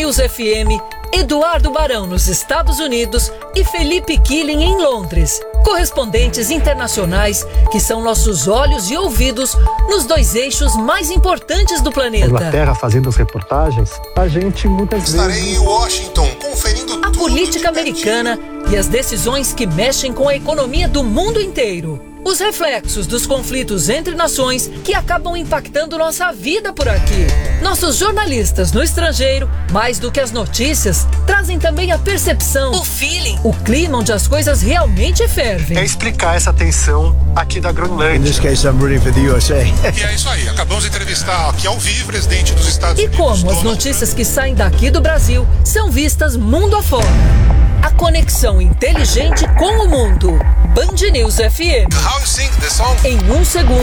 News FM, Eduardo Barão nos Estados Unidos e Felipe Killing em Londres. Correspondentes internacionais que são nossos olhos e ouvidos nos dois eixos mais importantes do planeta. Inglaterra fazendo as reportagens, a gente muitas vezes... Estarei em Washington conferindo a política americana e as decisões que mexem com a economia do mundo inteiro. Os reflexos dos conflitos entre nações que acabam impactando nossa vida por aqui. Nossos jornalistas no estrangeiro, mais do que as notícias, trazem também a percepção, o feeling, o clima onde as coisas realmente fervem. É explicar essa tensão aqui da Groenlândia. In this case, I'm rooting for the USA. E é isso aí, acabamos de entrevistar aqui ao vivo o presidente dos Estados Unidos. E como as notícias que saem daqui do Brasil são vistas mundo afora. A conexão inteligente com o mundo. Band News FM. How you sing the song? Em um segundo,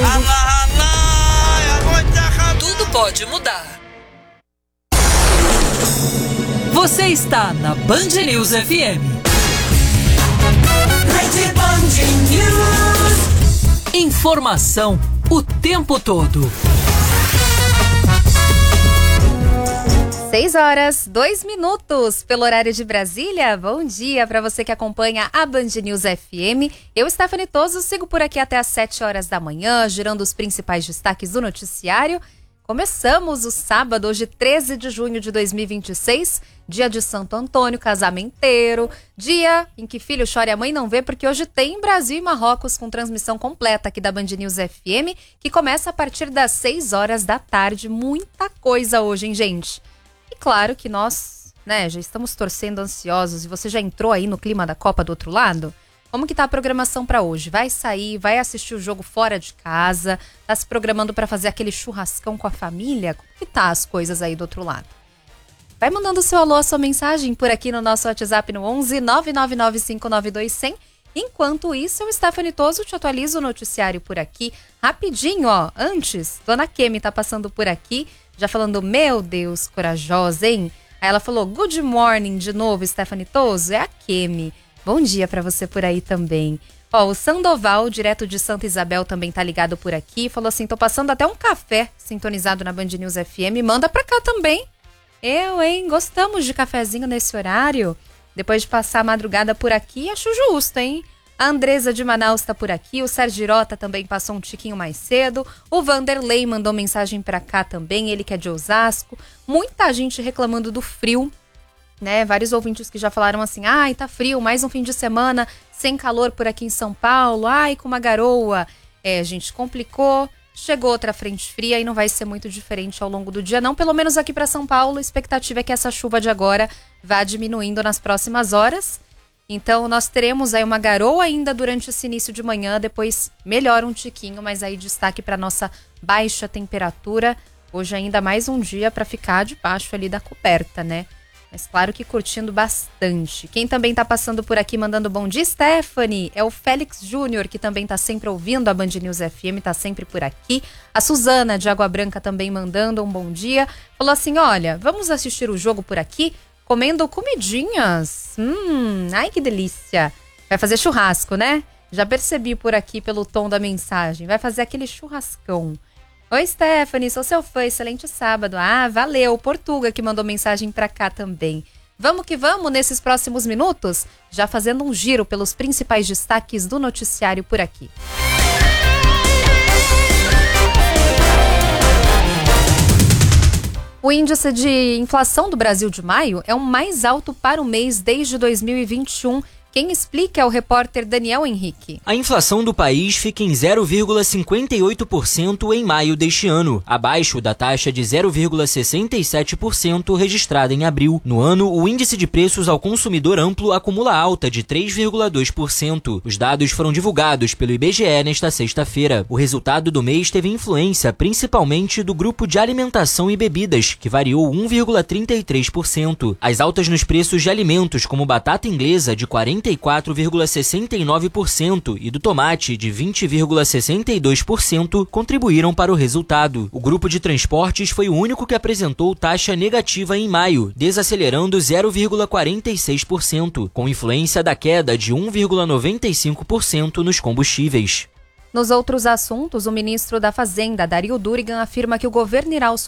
tudo pode mudar. Você está na Band News FM. Informação o tempo todo. 6h02 pelo horário de Brasília. Bom dia para você que acompanha a Band News FM. Eu, Stephanie Toso, sigo por aqui até às 7 horas da manhã, girando os principais destaques do noticiário. Começamos o sábado, hoje 13 de junho de 2026, dia de Santo Antônio, casamenteiro, dia em que filho chora e a mãe não vê, porque hoje tem Brasil e Marrocos com transmissão completa aqui da Band News FM, que começa a partir das 6 horas da tarde. Muita coisa hoje, hein, gente? E claro que nós, já estamos torcendo ansiosos. E você já entrou aí no clima da Copa do outro lado? Como que tá a programação para hoje? Vai sair, vai assistir o jogo fora de casa? Tá se programando para fazer aquele churrascão com a família? Como que tá as coisas aí do outro lado? Vai mandando o seu alô, a sua mensagem por aqui no nosso WhatsApp no 11 999 592 100. Enquanto isso, eu, Stephanie Toso, te atualizo o noticiário por aqui. Rapidinho, antes, Dona Kemi tá passando por aqui, já falando, meu Deus, corajosa, hein? Aí ela falou, good morning de novo, Stephanie Toso, é a Kemi. Bom dia pra você por aí também. O Sandoval, direto de Santa Isabel, também tá ligado por aqui, falou assim, tô passando até um café sintonizado na Band News FM, manda pra cá também. Gostamos de cafezinho nesse horário. Depois de passar a madrugada por aqui, acho justo, hein? A Andresa de Manaus tá por aqui, o Sérgio Girota também passou um tiquinho mais cedo, o Vanderlei mandou mensagem pra cá também, ele que é de Osasco. Muita gente reclamando do frio, vários ouvintes que já falaram assim, ai, tá frio, mais um fim de semana sem calor por aqui em São Paulo, ai, com uma garoa. Gente, complicou. Chegou outra frente fria e não vai ser muito diferente ao longo do dia, não. Pelo menos aqui para São Paulo, a expectativa é que essa chuva de agora vá diminuindo nas próximas horas. Então, nós teremos aí uma garoa ainda durante esse início de manhã, depois melhora um tiquinho, mas aí destaque para nossa baixa temperatura. Hoje ainda mais um dia para ficar debaixo ali da coberta, Mas claro que curtindo bastante. Quem também tá passando por aqui mandando bom dia, Stephanie, é o Félix Júnior, que também tá sempre ouvindo a Band News FM, tá sempre por aqui. A Suzana de Água Branca também mandando um bom dia. Falou assim, olha, vamos assistir o jogo por aqui, comendo comidinhas. Ai que delícia. Vai fazer churrasco, Já percebi por aqui pelo tom da mensagem. Vai fazer aquele churrascão. Oi, Stephanie, sou seu fã, excelente sábado. Ah, valeu, Portuga que mandou mensagem pra cá também. Vamos que vamos nesses próximos minutos, já fazendo um giro pelos principais destaques do noticiário por aqui. O índice de inflação do Brasil de maio é o mais alto para o mês desde 2021. Quem explica é o repórter Daniel Henrique. A inflação do país fica em 0,58% em maio deste ano, abaixo da taxa de 0,67% registrada em abril. No ano, o índice de preços ao consumidor amplo acumula alta de 3,2%. Os dados foram divulgados pelo IBGE nesta sexta-feira. O resultado do mês teve influência principalmente do grupo de alimentação e bebidas, que variou 1,33%. As altas nos preços de alimentos, como batata inglesa, de 44,69% e do tomate, de 20,62%, contribuíram para o resultado. O grupo de transportes foi o único que apresentou taxa negativa em maio, desacelerando 0,46%, com influência da queda de 1,95% nos combustíveis. Nos outros assuntos, o ministro da Fazenda, Dario Durigan, afirma que o governo irá aos